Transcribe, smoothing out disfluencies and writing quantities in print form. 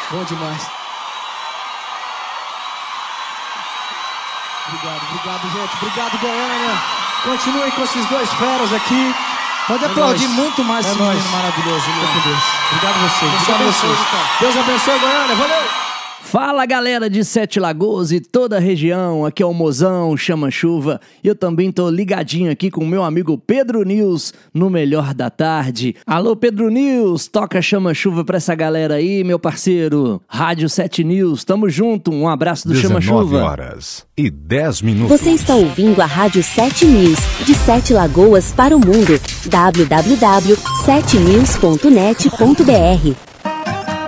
Bom demais. Obrigado, gente. Obrigado, Goiânia. Continuem com esses dois feras aqui. Pode aplaudir muito mais esse menino maravilhoso. Obrigado a vocês. Deus abençoe, Goiânia. Valeu! Fala galera de Sete Lagoas e toda a região, aqui é o Mozão, Chama Chuva, e eu também tô ligadinho aqui com o meu amigo Pedro News no Melhor da Tarde. Alô Pedro News, toca Chama Chuva pra essa galera aí, meu parceiro. Rádio 7 News, tamo junto, um abraço do Chama Chuva. 19h10. Você está ouvindo a Rádio 7 News, de Sete Lagoas para o mundo, www.7news.net.br.